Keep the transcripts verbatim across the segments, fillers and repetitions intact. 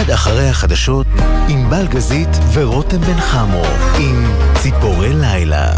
מיד אחרי החדשות עם בלגזית ורותם בן חמו עם ציפורי לילה.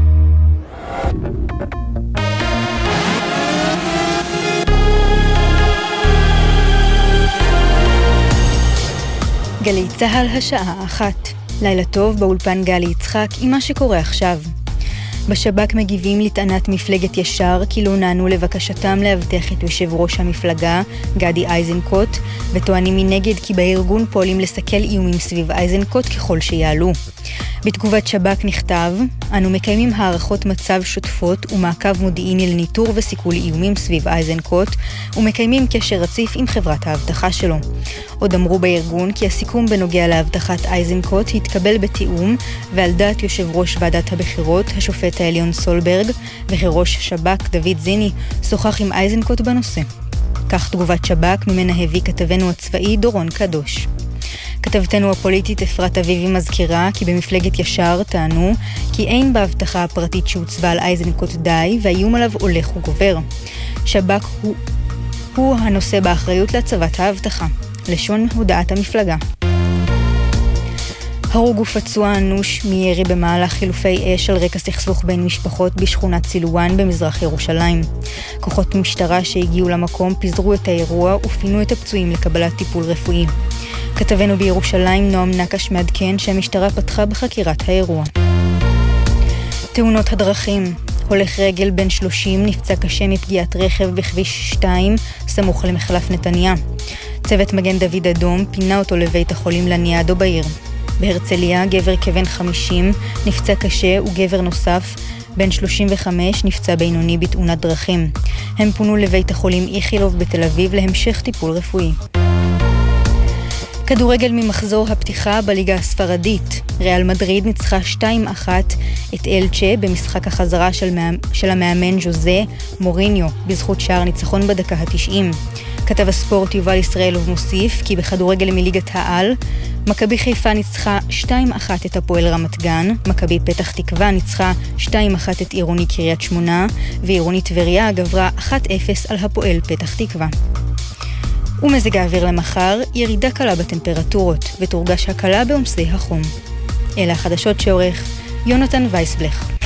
גלי צהל השעה אחת. לילה טוב באולפן גלי יצחק עם מה שקורה עכשיו. בשב"כ מגיבים לטענת מפלגת ישר כי לא נענו לבקשתם להבטיח את יושב ראש המפלגה גדי איזנקוט, וטוענים מנגד כי בארגון פועלים לסכל איומים סביב איזנקוט ככל שיעלו. בתגובת שב"כ נכתב: אנו מקיימים הערכות מצב שוטפות ומעקב מודיעיני לניטור וסיכול איומים סביב איזנקוט, ומקיימים קשר רציף עם חברת ההבטחה שלו. עוד אמרו בארגון כי הסיכום בנוגע להבטחת איזנקוט התקבל בתיאום ועל דעת יושב ראש ועדת הבחירות השופט העליון סולברג, וכראש שב"כ דוד זיני שוחח עם איזנקוט בנושא. כך תגובת שב"כ ממנה הביא כתבנו הצבאי דורון קדוש. כתבתנו הפוליטית אפרת אביבי מזכירה כי במפלגת ישר טענו כי אין בהבטחה הפרטית שהוצבה על איזנקוט די, והאיום עליו הולך וגובר. שב"כ הוא, הוא הנושא באחריות להצבת ההבטחה. לשון הודעת המפלגה. הרוג ופצוע אנוש מירי במהלך חילופי אש על רקע סכסוך בין משפחות בשכונת סילואן במזרח ירושלים. כוחות משטרה שהגיעו למקום פיזרו את האירוע ופינו את הפצועים לקבלת טיפול רפואי. כתבנו בירושלים נועם נקש מעדכן שהמשטרה פתחה בחקירת האירוע. תאונות הדרכים. הולך רגל בן שלושים נפצע קשה מפגיעת רכב בכביש שתיים סמוך למחלף נתניה. צוות מגן דוד אדום פינה אותו לבית החולים לניאדו בעיר. בהרצליה גבר כבן חמישים נפצע קשה וגבר נוסף בן שלושים וחמש נפצע בינוני בתאונת דרכים. הם פונו לבית החולים איכילוב בתל אביב להמשך טיפול רפואי. כדורגל ממחזור הפתיחה בליגה הספרדית. ריאל מדריד ניצחה שתיים אחת את אלצ'ה במשחק החזרה של, מאמ... של המאמן ז'וזה מוריניו בזכות שער ניצחון בדקה ה-תשעים. כתב הספורט יובל ישראלוב מוסיף כי בכדורגל מליגת העל מכבי חיפה ניצחה שתיים אחת את הפועל רמת גן, מכבי פתח תקווה ניצחה שתיים אחת את עירוני קריית שמונה, ועירוני טבריה גברה אחת אפס על הפועל פתח תקווה. ומזג האוויר למחר, ירידה קלה בטמפרטורות ותורגש הקלה בעומסי החום. אלה החדשות שעורך יונתן וייסבלך.